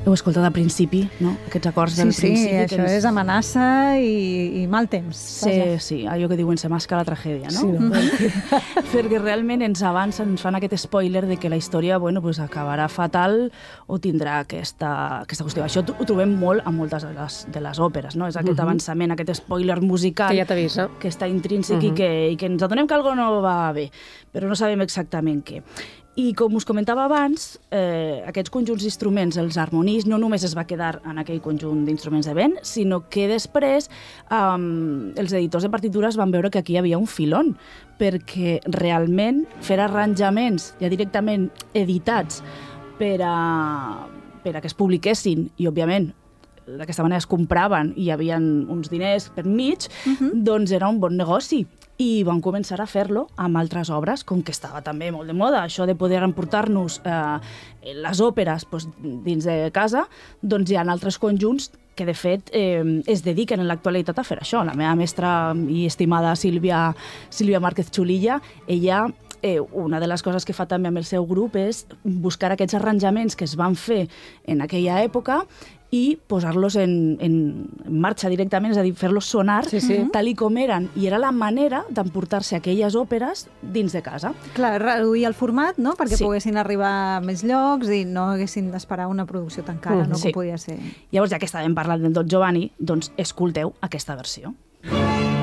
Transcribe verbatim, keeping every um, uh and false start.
Heu escoltat al principi, no? Aquests acords del sí, principi. Sí, això ens... és amenaça i, i mal temps. Sí, vaja. Sí, allò que diuen se masca la tragèdia, no? Sí, no? perquè, perquè realment ens avancen, ens fan aquest spoiler de que la història, bueno, pues acabarà fatal o tindrà aquesta, aquesta qüestió. Això ho trobem molt a moltes de les, de les òperes, no? És aquest uh -huh. avançament, aquest spoiler musical que ja t'avisa, que està intrínsec uh -huh. i, que, i que ens adonem que algo no va bé, però no sabem exactament què. I com us comentava abans, eh, aquests conjunts d'instruments, els harmonis, no només es va quedar en aquell conjunt d'instruments de vent, sinó que després eh, els editors de partitures van veure que aquí hi havia un filón, perquè realment fer arranjaments ja directament editats per a, per a que es publiquessin, i òbviament d'aquesta manera es compraven i hi havia uns diners per mig, uh-huh. doncs era un bon negoci. I van començar a fer-lo amb altres obres, com que estava també molt de moda, això de poder emportar-nos eh, les òperes doncs, dins de casa, doncs hi ha altres conjunts que, de fet, eh, es dediquen en l'actualitat a fer això. La meva mestra i estimada Sílvia, Sílvia Márquez Chulilla, ella... Eh, una de les coses que fa també amb el seu grup és buscar aquests arranjaments que es van fer en aquella època i posar-los en, en marxa directament, és a dir, fer-los sonar sí, sí. tal i com eren. I era la manera d'emportar-se aquelles òperes dins de casa. Clar, reduir el format, no?, perquè sí. poguessin arribar a més llocs i no haguessin d'esperar una producció tan cara, mm, no?, sí. com podia ser. Llavors, ja que estàvem parlant del Don Giovanni, doncs escolteu aquesta versió.